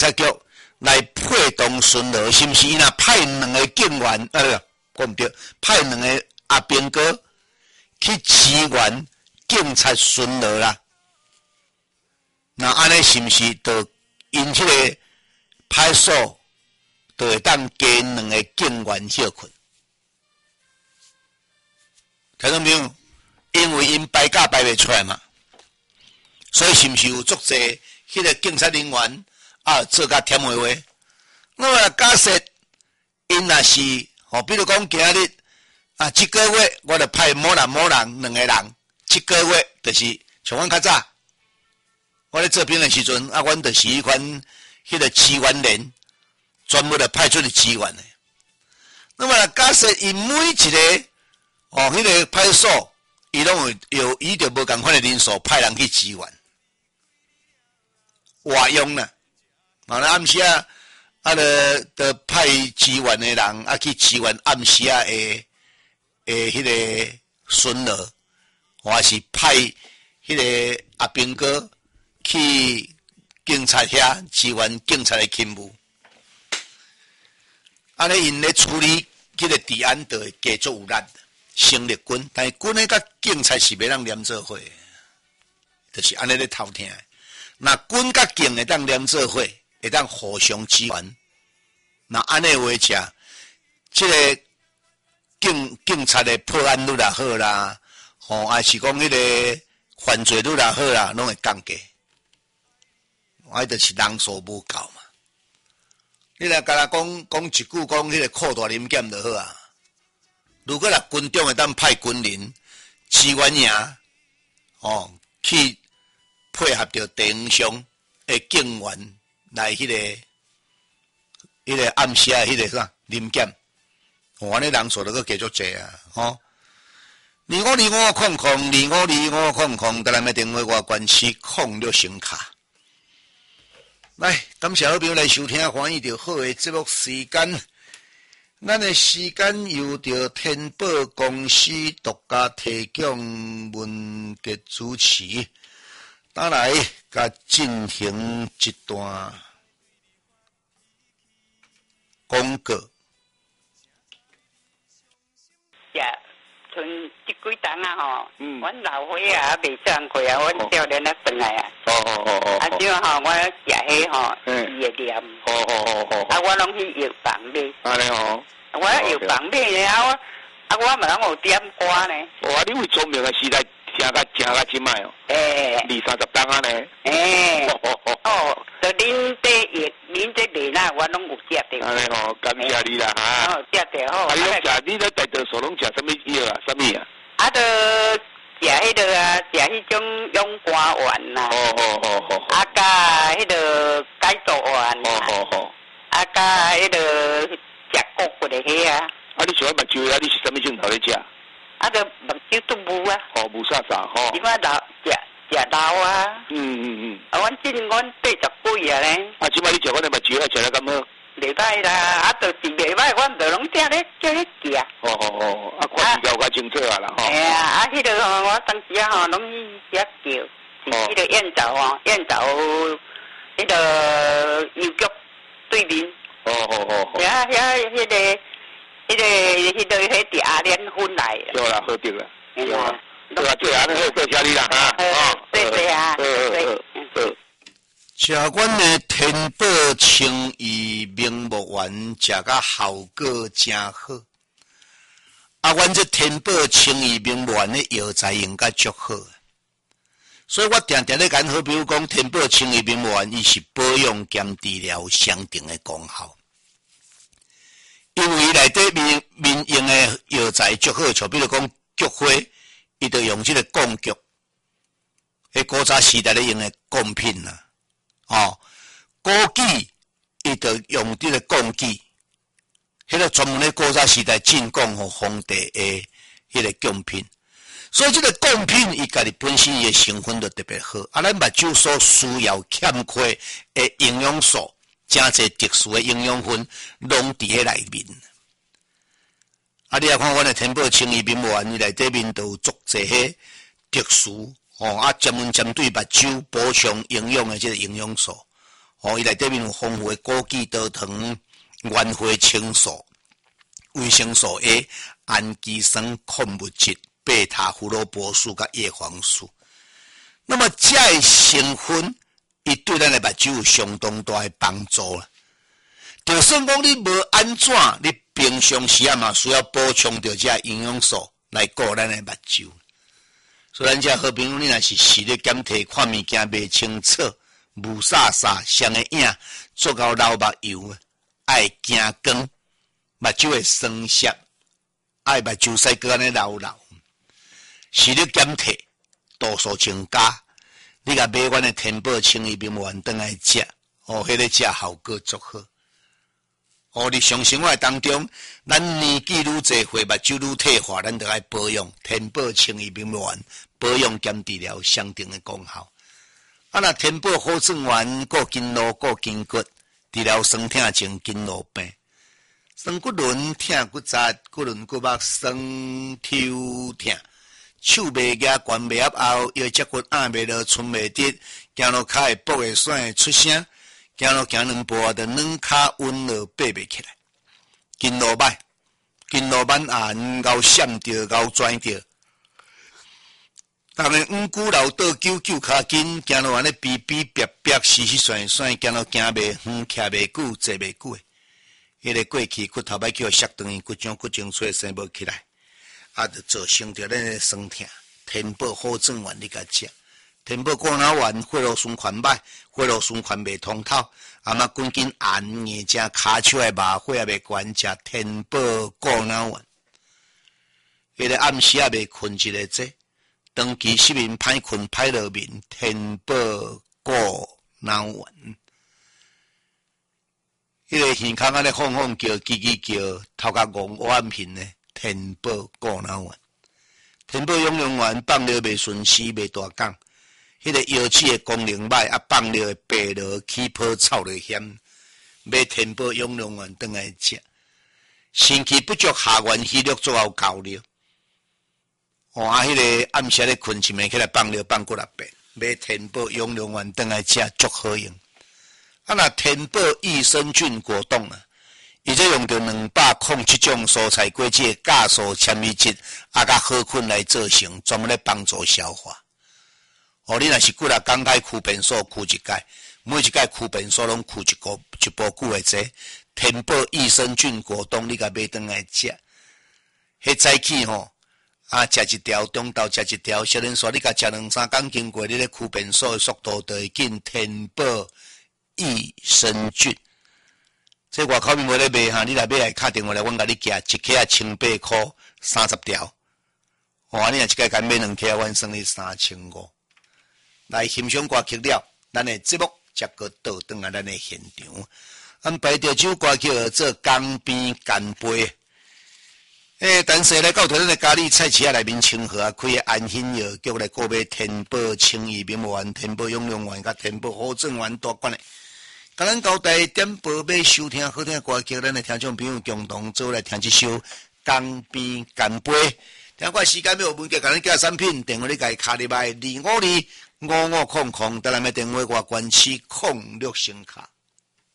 采局来配动巡逻，是毋是？那派两个警员，讲毋对，派两个阿兵哥去支援警察巡逻啦。那安尼是毋是就因这个派出所就会当加两个警员休困？听到没有？因为因排假排袂出来嘛，所以是毋是有足侪迄个警察人员做甲忝话话？那么假设因若是比如讲今日这个月我就派某人两个人，这个月就是像阮较早，我咧做兵的时阵阮就是迄款迄个支援连，专门来派出去支援的。那么假设因每一个迄个派出所。伊拢有伊就无共款的人数派人去支援，活用啦。暗时就派支援的人去支援暗时的迄个巡逻，或是派迄个阿兵哥去警察遐支援警察的勤务。安尼因咧处理迄个治安就会加足有力。成立军，但是军诶甲警察是袂当连做伙，就是安尼咧偷听。那军甲警会当连做伙，会当互相支援。那安尼话讲，这个警察的破案率也好啦，还是讲迄个犯罪率也好啦，拢会降低。我就是人数无够嘛。你若甲咱讲一句讲迄个扩大临检就好啊。如果军中会当派军人支援营，去配合着地方上的警员来迄个暗时迄个啥临检，安尼人数就佫继续济啊，252500，252500，台南的电话外关系06声卡。来，感谢好朋友来收听，欢喜着好的节目时间。咱的时间由着天宝公司独家提供，文杰主持，当来甲进行一段广告。 剩即几档阮老伙未上过阮少年转来即我食迄伊会念，我拢去药房买。 安尼我药房买了，我嘛拢有点歌呢。 你为聪明的时代听甲真歹20-30档呢。 就恁这面我拢有食着。 安尼感谢你啦食着好。 你咧大多数拢食什么药啊？什么啊？ 就食迄个食迄种勇肝丸啦。甲迄个解毒丸甲迄个食骨骨的迄你喜欢目睭你是什么镜头咧食？ 就目睭都无无啥因为食老啊。阮80几咧。 即摆你食阮的目睭食得咁好？ 袂歹啦，就是袂歹，阮就拢叫咧食。 看比较较清楚啦迄个我当时拢去遐叫，是迄个燕巢迄个邮局对面。迄伫阿莲分来。 对啦，好对啦。对啊，对啊，好，多谢你啦对。 食阮的天宝清怡明目丸，食甲效果真好。阮这天宝清怡明目丸的药材用甲足好，所以我常常咧讲，好比如讲天宝清怡明目丸，伊是保养兼治疗相同的功效。因为内底面用的药材足好，像比如讲菊花，伊就用这个贡菊，古早时代咧用的贡品啦。枸杞伊就用这个枸杞，迄个专门咧古早时代进贡给皇帝的迄个贡品。所以这个贡品伊家己本身伊的成分就特别好。咱目睭所需要欠缺的营养素，真侪特殊的营养分拢伫迄内面。你也看阮的天宝清怡明目丸，伊内底面都有足侪迄特殊专门针对目睭补充营养的这个营养素。 伊内底面有丰富的枸杞多糖、原花青素、维生素 A、氨基酸、矿物质、贝塔胡萝卜素甲叶黄素。那么这的成分，伊对咱的目睭有相当大的帮助啦。就算讲你无安怎，你平常时啊嘛需要补充到这营养素来顾咱的目睭。所以咱这好朋友，你若是视力减退、看物件袂清楚、雾煞煞、双个影、做到流目油，爱惊光，目睭会酸涩，爱目睭使个安尼流流，视力减退。度数增加，你甲买阮的天宝清益明丸转来食，迄个食效果足好。日常生活当中，咱年纪愈侪，岁目睭愈退化，咱就爱保养天宝清益明丸，保养兼治疗相当的功效。若天宝好转丸，顾筋络、顾筋骨，治疗酸痛症、筋络病、酸骨轮、痛骨扎、骨轮骨膜酸、抽痛。手袂夹，关袂合后，腰脊骨按袂落，寸袂直，行路骹会跛会甩会出声，行路行两步啊，就软骹稳落爬袂起来。筋络歹，筋络慢按，咬闪着，咬拽着。逐个五骨流倒九九骹筋，行路安尼逼逼逼逼，死死甩甩，行路行袂远，徛袂久，坐袂久诶。迄个过去骨头歹叫摔断，骨种骨精髓生无起来。就造成着咱的酸痛。天宝好转丸你甲食，天宝过脑丸血路循环歹，血路循环袂通透，赶紧按硬食骹手的麻血也袂悬食天宝过脑丸。迄个暗时也袂困一个这，长期失眠歹困歹落眠，天宝过脑丸。迄个耳孔安尼晃晃叫，叽叽叫，头壳戆黑暗片呢。天宝过脑丸，天宝养龙丸放尿袂顺时袂大讲，迄个腰子的功能歹，放尿会白落起泡臭落险。买天宝养龙丸转来食，肾气不足下元气力做后够了。迄个暗时咧困一暝起来放尿放几6遍，买天宝养龙丸转来食足好用。若天宝益生菌果冻啊。伊这用着207种蔬菜果子的酵素、纤维质，甲好菌来做成，专门咧帮助消化。你若是几日刚开驱便所驱一届，每一届驱便所拢驱一部久的这天宝益生菌果冻，你甲买转来食。迄早起食一条，中昼食一条，小人说你甲食2-3工经过，你咧驱便所的速度就会紧。天宝益生菌。这外口面无咧卖哈，你来买来打电话来，阮甲你寄一克啊1,800块30条。你若一个敢买2克，阮算你3500。来欣赏歌曲了，咱的节目才个倒转来咱的现场。安排着首歌曲做江边干杯。但是来到咱的咖喱菜市啊内面清河啊，开安心药局来购买天宝清益明丸、天宝养龙丸、甲天宝好转丸大罐的。甲咱交代点播要收听好听歌曲，咱的听众朋友共同做来听这首《江边干杯》。听过时间要有文件，甲咱寄产品，电话你家卡入来2525500，台南的电话外关市06声卡。